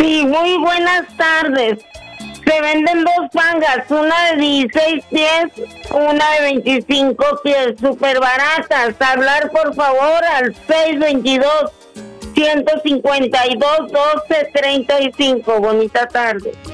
Sí, muy buenas tardes. Se venden dos pangas, una de 16 pies, una de 25 pies, súper baratas. Hablar por favor al 622-152-1235. Bonita tarde.